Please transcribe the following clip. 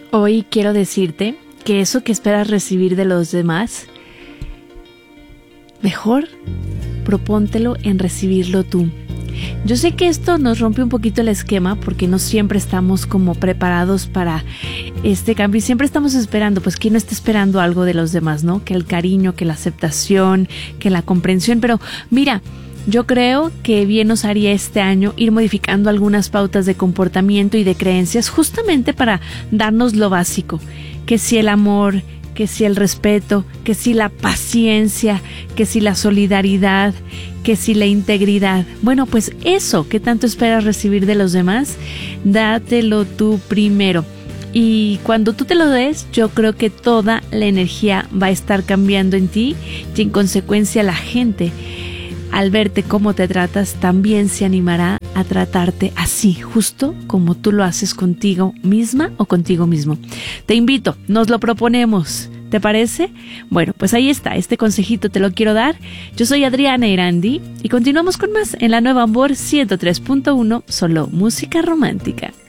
Hoy quiero decirte que eso que esperas recibir de los demás, mejor propóntelo en recibirlo tú. Yo sé que esto nos rompe un poquito el esquema porque no siempre estamos como preparados para este cambio y siempre estamos esperando, pues ¿quién no está esperando algo de los demás, no? Que el cariño, que la aceptación, que la comprensión, pero mira, yo creo que bien nos haría este año ir modificando algunas pautas de comportamiento y de creencias justamente para darnos lo básico, que si el amor, que si el respeto, que si la paciencia, que si la solidaridad, que si la integridad. Bueno, pues eso que tanto esperas recibir de los demás, dátelo tú primero. Y cuando tú te lo des, yo creo que toda la energía va a estar cambiando en ti y en consecuencia la gente, al verte cómo te tratas, también se animará a tratarte así, justo como tú lo haces contigo misma o contigo mismo. Te invito, nos lo proponemos. ¿Te parece? Bueno, pues ahí está, este consejito te lo quiero dar. Yo soy Adriana Irandi y continuamos con más en la Nueva Amor 103.1, solo música romántica.